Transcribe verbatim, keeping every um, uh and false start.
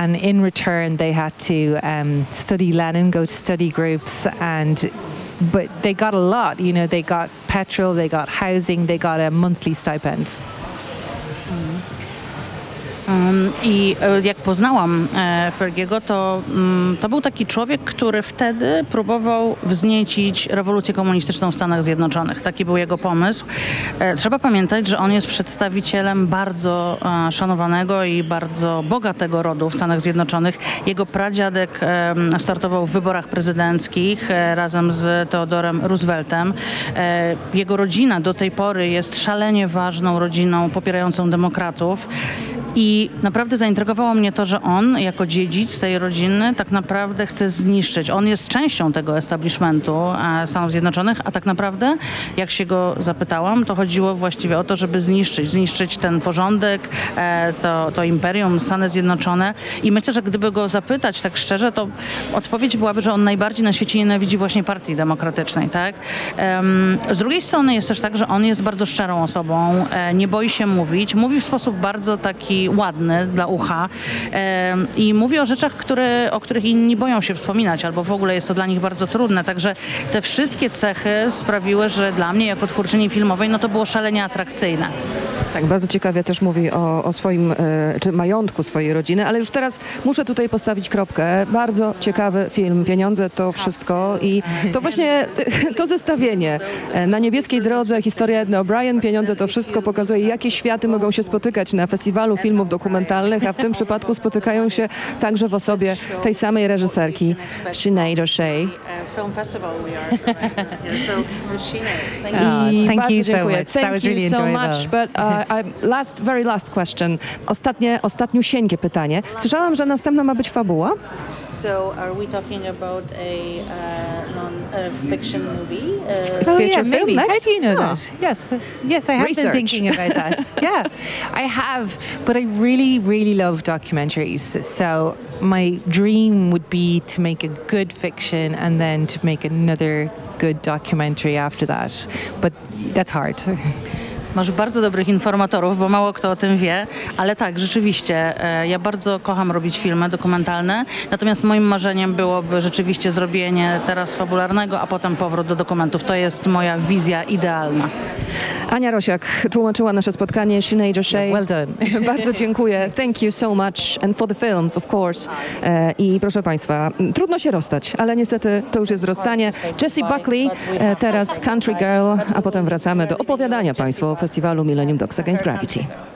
and in return they had to um, study Lenin, go to study groups, and but they got a lot. You know, they got petrol, they got housing, they got a monthly stipend. I jak poznałam Fergiego, to, to był taki człowiek, który wtedy próbował wzniecić rewolucję komunistyczną w Stanach Zjednoczonych. Taki był jego pomysł. Trzeba pamiętać, że on jest przedstawicielem bardzo szanowanego i bardzo bogatego rodu w Stanach Zjednoczonych. Jego pradziadek startował w wyborach prezydenckich razem z Theodorem Rooseveltem. Jego rodzina do tej pory jest szalenie ważną rodziną popierającą demokratów. I naprawdę zaintrygowało mnie to, że on jako dziedzic tej rodziny tak naprawdę chce zniszczyć. On jest częścią tego establishmentu Stanów Zjednoczonych, a tak naprawdę, jak się go zapytałam, to chodziło właściwie o to, żeby zniszczyć, zniszczyć ten porządek, to, to imperium, Stany Zjednoczone. I myślę, że gdyby go zapytać tak szczerze, to odpowiedź byłaby, że on najbardziej na świecie nienawidzi właśnie Partii Demokratycznej, tak? Z drugiej strony jest też tak, że on jest bardzo szczerą osobą, nie boi się mówić, mówi w sposób bardzo taki ładny dla ucha e, i mówi o rzeczach, które, o których inni boją się wspominać, albo w ogóle jest to dla nich bardzo trudne. Także te wszystkie cechy sprawiły, że dla mnie jako twórczyni filmowej no to było szalenie atrakcyjne. Tak, bardzo ciekawie też mówi o, o swoim, e, czy majątku swojej rodziny, ale już teraz muszę tutaj postawić kropkę. Bardzo ciekawy film, Pieniądze to wszystko i to właśnie to zestawienie. Na niebieskiej drodze historia Edny O'Brien, Pieniądze to wszystko pokazuje, jakie światy mogą się spotykać na festiwalu filmów dokumentalnych, a w tym przypadku spotykają się także w osobie tej samej reżyserki, Sinead O'Shea. I Thank bardzo you so dziękuję. much. That Thank was you really so enjoyable. much, but uh, I, last, very last question. Ostatnie, ostatniusieńkie pytanie. Słyszałam, że następna ma być fabuła? So are we talking about a uh, non-fiction uh, movie? Uh, Oh Feature yeah, film maybe. next? How do you know Ah. that? Yes, yes, I have Research. been thinking about that. Yeah, I have, but I really, really love documentaries. So my dream would be to make a good fiction and then to make another good documentary after that. But that's hard. Masz bardzo dobrych informatorów, bo mało kto o tym wie, ale tak, rzeczywiście, e, ja bardzo kocham robić filmy dokumentalne, natomiast moim marzeniem byłoby rzeczywiście zrobienie teraz fabularnego, a potem powrót do dokumentów. To jest moja wizja idealna. Ania Rosiak tłumaczyła nasze spotkanie, Sinead O'Shea. Well done. Bardzo dziękuję. Thank you so much and for the films, of course. E, I proszę Państwa, trudno się rozstać, ale niestety to już jest rozstanie. Jessie Buckley, e, teraz Country Girl, a potem wracamy do opowiadania Państwu o festiwalu Millennium Dogs Against Gravity.